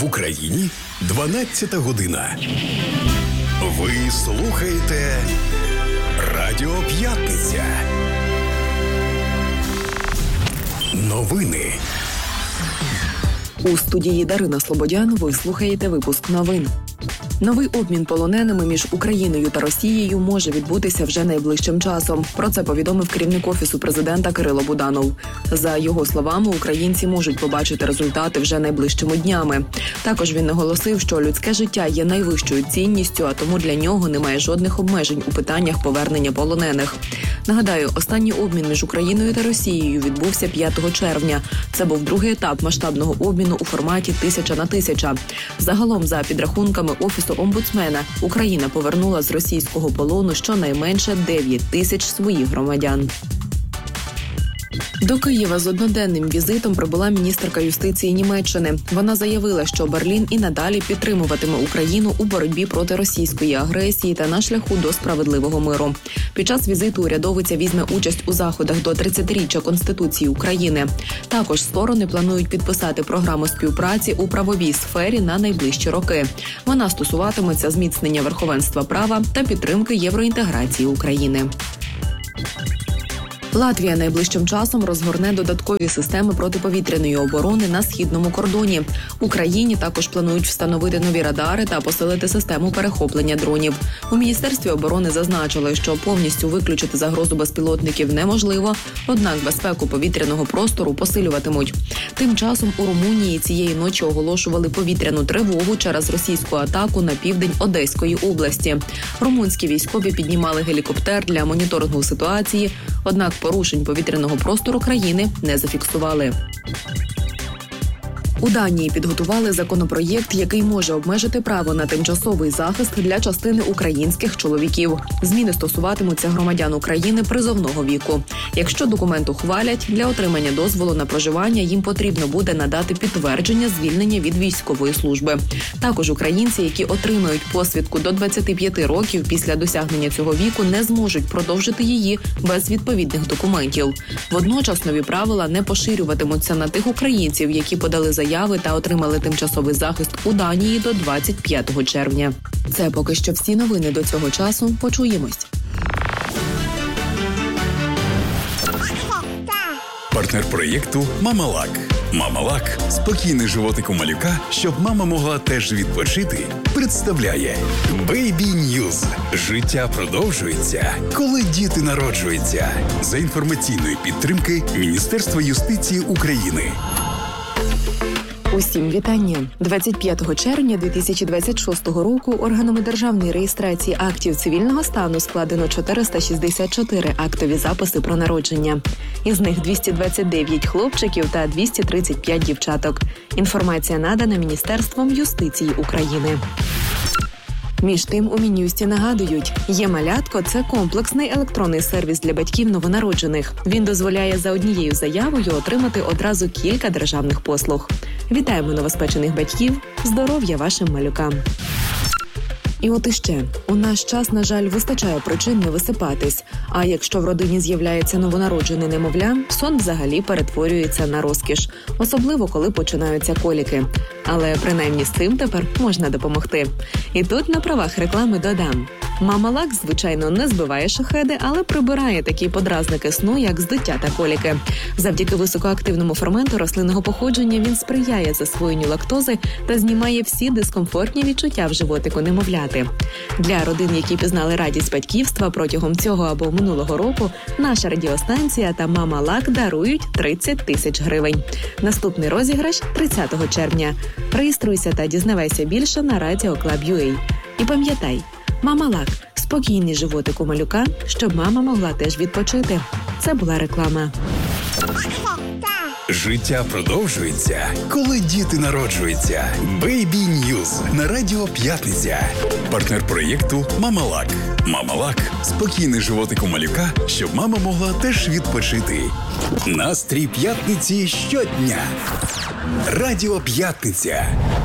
В Україні 12 година. Ви слухаєте Радіо П'ятниця. Новини. У студії Дарина Слободян ви слухаєте випуск новин. Новий обмін полоненими між Україною та Росією може відбутися вже найближчим часом. Про це повідомив керівник Офісу президента Кирило Буданов. За його словами, українці можуть побачити результати вже найближчими днями. Також він наголосив, що людське життя є найвищою цінністю, а тому для нього немає жодних обмежень у питаннях повернення полонених. Нагадаю, останній обмін між Україною та Росією відбувся 5 червня. Це був другий етап масштабного обміну у форматі 1000 на 1000. Загалом, за підрахунками Офісу омбудсмена, Україна повернула з російського полону щонайменше 9 тисяч своїх громадян. До Києва з одноденним візитом прибула міністерка юстиції Німеччини. Вона заявила, що Берлін і надалі підтримуватиме Україну у боротьбі проти російської агресії та на шляху до справедливого миру. Під час візиту урядовиця візьме участь у заходах до 30-річчя Конституції України. Також сторони планують підписати програму співпраці у правовій сфері на найближчі роки. Вона стосуватиметься зміцнення верховенства права та підтримки євроінтеграції України. Латвія найближчим часом розгорне додаткові системи протиповітряної оборони на східному кордоні. Україні також планують встановити нові радари та посилити систему перехоплення дронів. У Міністерстві оборони зазначили, що повністю виключити загрозу безпілотників неможливо, однак безпеку повітряного простору посилюватимуть. Тим часом у Румунії цієї ночі оголошували повітряну тривогу через російську атаку на південь Одеської області. Румунські військові піднімали гелікоптер для моніторингу ситуації, однак порушень повітряного простору країни не зафіксували. У Данії підготували законопроєкт, який може обмежити право на тимчасовий захист для частини українських чоловіків. Зміни стосуватимуться громадян України призовного віку. Якщо документ ухвалять, для отримання дозволу на проживання їм потрібно буде надати підтвердження звільнення від військової служби. Також українці, які отримають посвідку до 25 років після досягнення цього віку, не зможуть продовжити її без відповідних документів. Водночас нові правила не поширюватимуться на тих українців, які подали заяви та отримали тимчасовий захист у Данії до 25 червня. Це поки що всі новини до цього часу. Почуємось. Партнер проєкту «Мамалак». «Мамалак» – спокійний животик у малюка, щоб мама могла теж відпочити, представляє Baby News. Життя продовжується, коли діти народжуються. За інформаційної підтримки Міністерства юстиції України. Усім вітання! 25 червня 2026 року органами державної реєстрації актів цивільного стану складено 464 актові записи про народження. Із них 229 хлопчиків та 235 дівчаток. Інформація надана Міністерством юстиції України. Між тим, у Мін'юсті нагадують, «Є-малятко» – це комплексний електронний сервіс для батьків новонароджених. Він дозволяє за однією заявою отримати одразу кілька державних послуг. Вітаємо новоспечених батьків! Здоров'я вашим малюкам! І от іще. У наш час, на жаль, вистачає причин не висипатись. А якщо в родині з'являється новонароджене немовля, сон взагалі перетворюється на розкіш. Особливо, коли починаються коліки. Але принаймні з цим тепер можна допомогти. І тут на правах реклами додам. «Мамалак», звичайно, не збиває шахеди, але прибирає такі подразники сну, як здуття та коліки. Завдяки високоактивному ферменту рослинного походження він сприяє засвоєнню лактози та знімає всі дискомфортні відчуття в животику немовляти. Для родин, які пізнали радість батьківства протягом цього або минулого року, наша радіостанція та «Мамалак» дарують 30 тисяч гривень. Наступний розіграш – 30 червня. Реєструйся та дізнавайся більше на Radio Club.ua. І пам'ятай, «Мамалак» – спокійний животик у малюка, щоб мама могла теж відпочити. Це була реклама. Життя продовжується, коли діти народжуються. Baby News на Радіо П'ятниця. Партнер проєкту «Мамалак». «Мамалак» – спокійний животик у малюка, щоб мама могла теж відпочити. Настрій п'ятниці щодня. Радіо П'ятниця.